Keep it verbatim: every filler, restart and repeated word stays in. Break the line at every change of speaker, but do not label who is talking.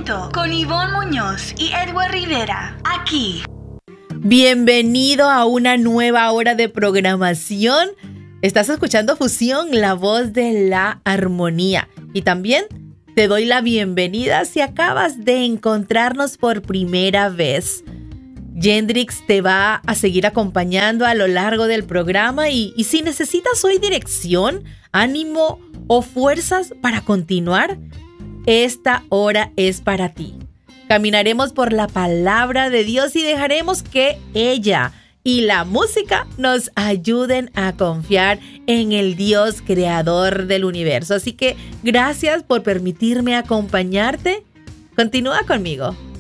Momento con Ivonne Muñoz y Edward Rivera, aquí.
Bienvenido a una nueva hora de programación. Estás escuchando Fusión, la voz de la armonía. Y también te doy la bienvenida si acabas de encontrarnos por primera vez. Yendrix te va a seguir acompañando a lo largo del programa y, y si necesitas hoy dirección, ánimo o fuerzas para continuar, esta hora es para ti. Caminaremos por la palabra de Dios y dejaremos que ella y la música nos ayuden a confiar en el Dios creador del universo. Así que gracias por permitirme acompañarte. Continúa conmigo.